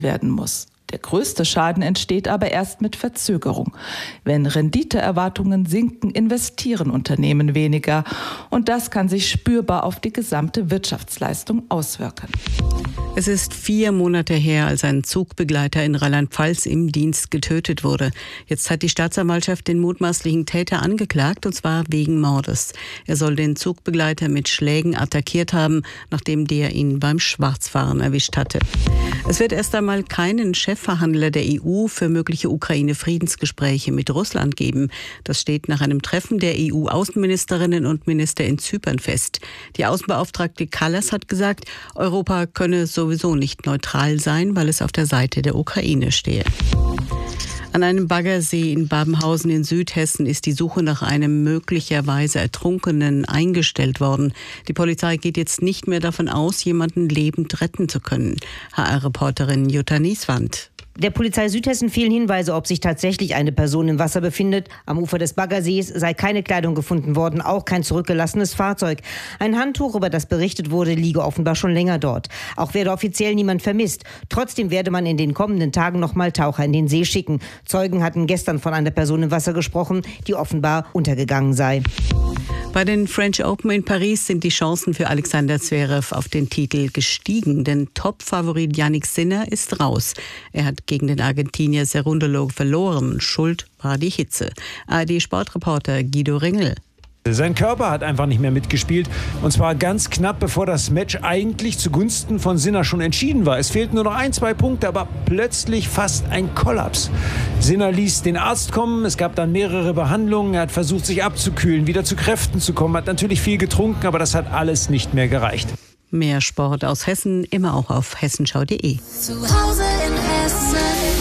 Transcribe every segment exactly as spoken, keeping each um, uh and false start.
werden muss. Der größte Schaden entsteht aber erst mit Verzögerung. Wenn Renditeerwartungen sinken, investieren Unternehmen weniger. Und das kann sich spürbar auf die gesamte Wirtschaftsleistung auswirken. Es ist vier Monate her, als ein Zugbegleiter in Rheinland-Pfalz im Dienst getötet wurde. Jetzt hat die Staatsanwaltschaft den mutmaßlichen Täter angeklagt, und zwar wegen Mordes. Er soll den Zugbegleiter mit Schlägen attackiert haben, nachdem der ihn beim Schwarzfahren erwischt hatte. Es wird erst einmal keinen Chefverhandler der E U für mögliche Ukraine-Friedensgespräche mit Russland geben. Das steht nach einem Treffen der E U-Außenministerinnen und Minister in Zypern fest. Die Außenbeauftragte Kallas hat gesagt, Europa könne sowieso nicht neutral sein, weil es auf der Seite der Ukraine stehe. An einem Baggersee in Babenhausen in Südhessen ist die Suche nach einem möglicherweise Ertrunkenen eingestellt worden. Die Polizei geht jetzt nicht mehr davon aus, jemanden lebend retten zu können. H R-Reporterin Jutta Nieswand. Der Polizei Südhessen fehlen Hinweise, ob sich tatsächlich eine Person im Wasser befindet. Am Ufer des Baggersees sei keine Kleidung gefunden worden, auch kein zurückgelassenes Fahrzeug. Ein Handtuch, über das berichtet wurde, liege offenbar schon länger dort. Auch werde offiziell niemand vermisst. Trotzdem werde man in den kommenden Tagen noch mal Taucher in den See schicken. Zeugen hatten gestern von einer Person im Wasser gesprochen, die offenbar untergegangen sei. Bei den French Open in Paris sind die Chancen für Alexander Zverev auf den Titel gestiegen, denn Top-Favorit Jannik Sinner ist raus. Er hat gegen den Argentinier Cerundolo verloren. Schuld war die Hitze. A R D-Sportreporter Guido Ringel. Sein Körper hat einfach nicht mehr mitgespielt, und zwar ganz knapp, bevor das Match eigentlich zugunsten von Sinner schon entschieden war. Es fehlten nur noch ein, zwei Punkte, aber plötzlich fast ein Kollaps. Sinner ließ den Arzt kommen, es gab dann mehrere Behandlungen, er hat versucht, sich abzukühlen, wieder zu Kräften zu kommen, hat natürlich viel getrunken, aber das hat alles nicht mehr gereicht. Mehr Sport aus Hessen, immer auch auf hessenschau punkt de. Zu Hause in Hessen.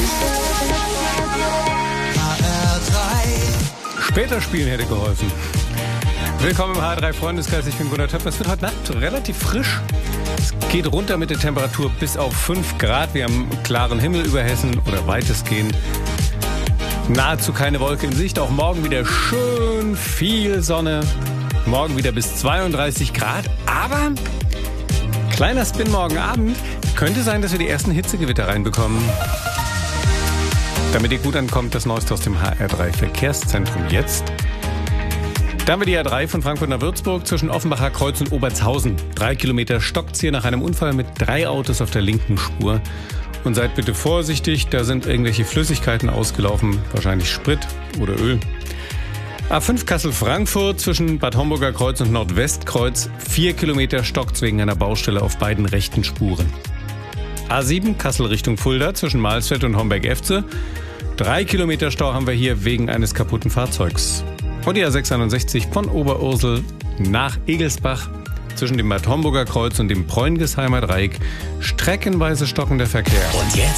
H R drei. Später spielen hätte geholfen. Willkommen im H R drei Freundeskreis, ich bin Gunnar Töpfer. Es wird heute Nacht relativ frisch. Es geht runter mit der Temperatur bis auf fünf Grad. Wir haben klaren Himmel über Hessen oder weitestgehend. Nahezu keine Wolke in Sicht. Auch morgen wieder schön viel Sonne. Morgen wieder bis zweiunddreißig Grad. Aber kleiner Spin morgen Abend. Könnte sein, dass wir die ersten Hitzegewitter reinbekommen. Damit ihr gut ankommt, das Neueste aus dem H R drei Verkehrszentrum jetzt. Da haben wir die A drei von Frankfurt nach Würzburg zwischen Offenbacher Kreuz und Obertshausen. Drei Kilometer stockt's hier nach einem Unfall mit drei Autos auf der linken Spur. Und seid bitte vorsichtig, da sind irgendwelche Flüssigkeiten ausgelaufen, wahrscheinlich Sprit oder Öl. A fünf Kassel-Frankfurt zwischen Bad Homburger Kreuz und Nordwestkreuz. Vier Kilometer stockt's wegen einer Baustelle auf beiden rechten Spuren. A sieben Kassel Richtung Fulda zwischen Mahlstedt und Homberg-Efze. Drei Kilometer Stau haben wir hier wegen eines kaputten Fahrzeugs. Und die A sechshundertsechzig von Oberursel nach Egelsbach zwischen dem Bad Homburger Kreuz und dem Preungesheimer Dreieck. Streckenweise stockender Verkehr. Und jetzt